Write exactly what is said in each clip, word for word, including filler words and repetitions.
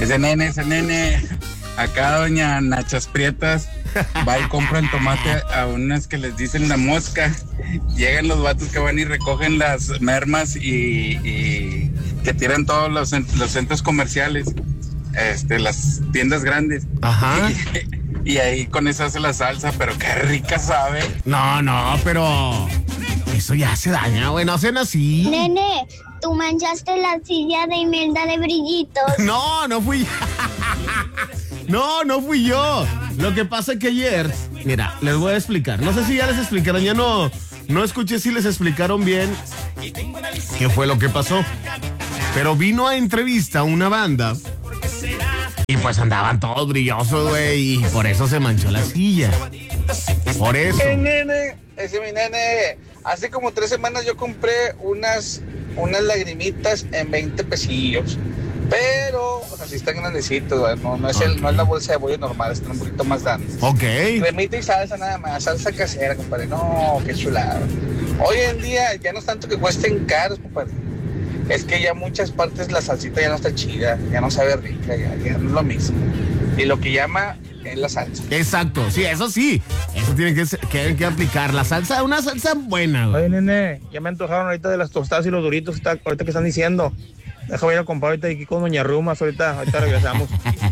Ese nene, ese nene. Acá doña Nachas Prietas va y compra el tomate a unas que les dicen la mosca. Llegan los vatos que van y recogen las mermas y, y que tiran todos los, los centros comerciales, este, las tiendas grandes. Ajá. Y, y ahí con eso hace la salsa, pero qué rica sabe. No, no, pero eso ya hace daño, güey, no sean así. Nene, tú manchaste la silla de Imelda de brillitos. No, no fui No, no fui yo. Lo que pasa es que ayer, mira, les voy a explicar. No sé si ya les explicaron, ya no, no escuché si les explicaron bien qué fue lo que pasó. Pero vino a entrevista una banda y pues andaban todos brillosos, güey, y por eso se manchó la silla. Por eso. Ese nene, ese mi nene. Hace como tres semanas yo compré unas, unas lagrimitas en veinte pesillos. Pero, o sea, sí están grandecitos, ¿verdad? No, no, es el, no es la bolsa de bollo normal, están un poquito más grandes. Ok. Cremita y salsa nada más, salsa casera, compadre. No, qué chulada. Hoy en día ya no es tanto que cuesten caros, compadre. Es que ya muchas partes la salsita ya no está chida, ya no sabe rica, ya, ya no es lo mismo. Y lo que llama es la salsa. Exacto, sí, eso sí. Eso tiene que, que, que aplicar. La salsa, una salsa buena, güey. Oye, nene, ya me antojaron ahorita de las tostadas y los duritos está, ahorita que están diciendo. Déjame ir a comprar ahorita aquí con Doña Rumas, ahorita, ahorita regresamos.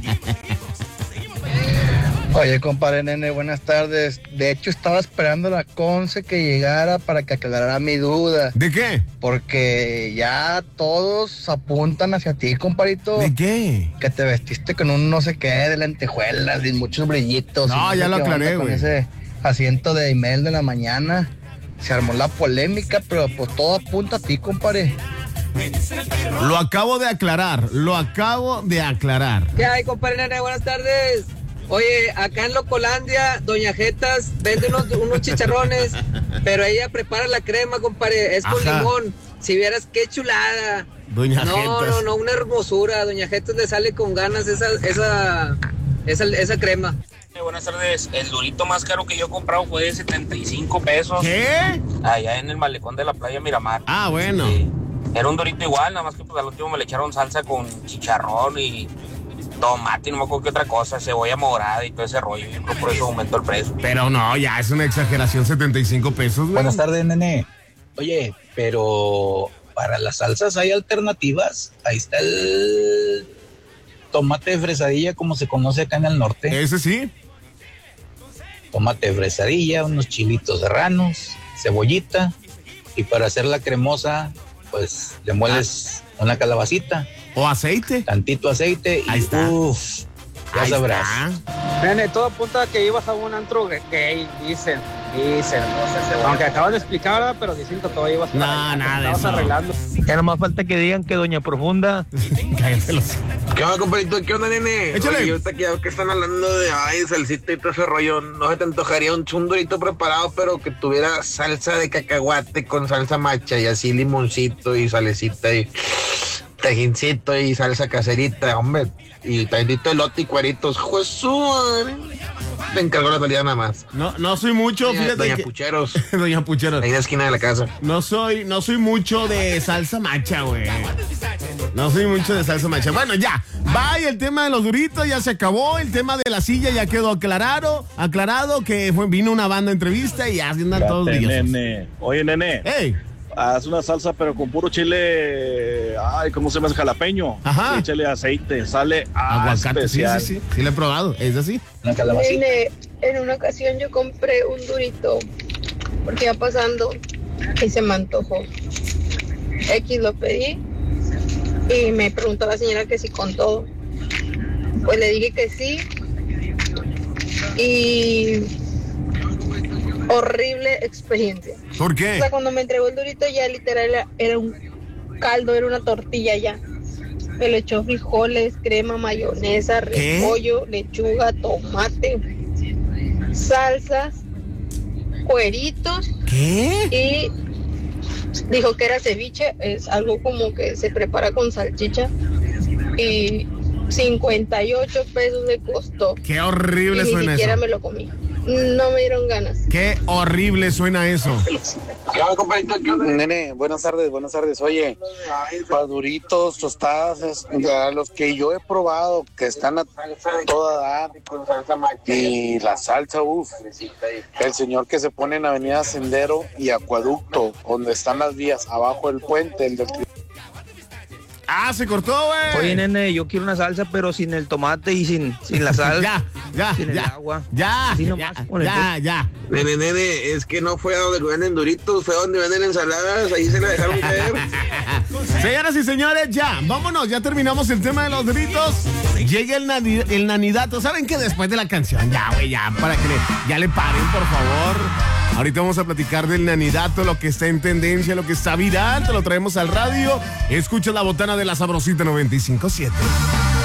Oye, compadre nene, buenas tardes. De hecho, estaba esperando la Conce que llegara para que aclarara mi duda. ¿De qué? Porque ya todos apuntan hacia ti, compadrito. ¿De qué? Que te vestiste con un no sé qué de lentejuelas y muchos brillitos. No, y ya no sé lo qué aclaré, onda güey. Con ese asiento de email de la mañana. Se armó la polémica, pero pues todo apunta a ti, compadre. Lo acabo de aclarar, lo acabo de aclarar. ¿Qué hay, compadre nene? Buenas tardes. Oye, acá en Locolandia, Doña Jetas vende unos, unos chicharrones, pero ella prepara la crema, compadre, es con Ajá. limón. Si vieras qué chulada. Doña no, Jetas. No, no, no, una hermosura. Doña Jetas le sale con ganas esa, esa, esa, esa crema. Buenas tardes, el durito más caro que yo he comprado fue de setenta y cinco pesos. ¿Qué? Allá en el malecón de la playa Miramar. Ah, bueno. Sí. Era un durito igual, nada más que pues al último me le echaron salsa con chicharrón y tomate, no me acuerdo qué otra cosa, cebolla morada y todo ese rollo. Yo creo por eso aumentó el precio. Pero no, ya es una exageración, setenta y cinco pesos, güey. Buenas tardes, nene. Oye, pero para las salsas hay alternativas. Ahí está el tomate de fresadilla, como se conoce acá en el norte. Ese sí. Tomate de fresadilla, unos chilitos serranos, cebollita. Y para hacer la cremosa, pues le mueles ah. una calabacita. O aceite. Tantito aceite. Ahí y está. Uf, ya Ahí sabrás. está. Nene, todo apunta a que ibas a un antro gay, dicen, dicen. No sé, aunque acabas de explicar, ¿verdad? Pero dicen que todo ibas a No, nada de eso. arreglando. Ya nomás falta que digan que Doña Profunda. Cállate los... ¿Qué onda, compadrito? ¿Qué onda, nene? Échale. Oye, ahorita que, que están hablando de ay, salsita y todo ese rollo, ¿no se te antojaría un chundurito preparado, pero que tuviera salsa de cacahuate con salsa macha y así limoncito y salecita y tajincito y salsa caserita, hombre? Y tantito elote y cueritos. ¡Jesús! Te encargó la salida nada más. No, no soy mucho, Doña, fíjate Doña que... Pucheros. Doña Pucheros. Ahí en la esquina de la casa. No soy, no soy mucho de salsa macha, güey. No soy mucho de salsa macha. Bueno, ya. Bye, el tema de los duritos ya se acabó. El tema de la silla ya quedó aclarado. Aclarado que fue, vino una banda de entrevista y ya andan todos Fíjate, brillosos. nene. Oye, nene. ¡Ey! Haz una salsa, pero con puro chile. Ay, ¿cómo se llama? Jalapeño. Ajá. Échale aceite. Sale Aguacate, sí, especial. sí, sí. Sí, lo he probado. Es así. Una calabacita. Nene, en una ocasión yo compré un durito porque iba pasando y se me antojó. X lo pedí y me preguntó la señora que sí con todo. Pues le dije que sí y horrible experiencia. ¿Por qué? O sea, cuando me entregó el durito ya literal era, era un caldo, era una tortilla ya. Me le echó frijoles, crema, mayonesa, ¿Qué? repollo, lechuga, tomate, salsas, cueritos. ¿Qué? Y dijo que era ceviche, es algo como que se prepara con salchicha. Y cincuenta y ocho pesos le costó. Qué horrible y ni suena siquiera eso. me lo comí. no me dieron ganas. Qué horrible suena eso. Nene, buenas tardes, buenas tardes. Oye, para duritos, tostadas, es- los que yo he probado, que están a toda edad, y la salsa, uff, el señor que se pone en Avenida Sendero y Acueducto, donde están las vías, abajo del puente, el del... Ah, se cortó, güey. Oye, nene, yo quiero una salsa, pero sin el tomate y sin, sin la sal. Ya, ya, sin el ya. agua. Ya, Así ya, nomás, con el ya, ya. Nene, nene, es que no fue a donde venden duritos, fue a donde venden ensaladas, ahí se la dejaron caer. Señoras y señores, ya, vámonos, ya terminamos el tema de los gritos. Llega el, nani- el nanidato. ¿Saben qué? Después de la canción, ya, güey, ya, para que le, ya le paren, por favor. Ahorita vamos a platicar del nanidato, lo que está en tendencia, lo que está viral. Te lo traemos al radio. Escucha la botana de la Sabrosita noventa y cinco punto siete.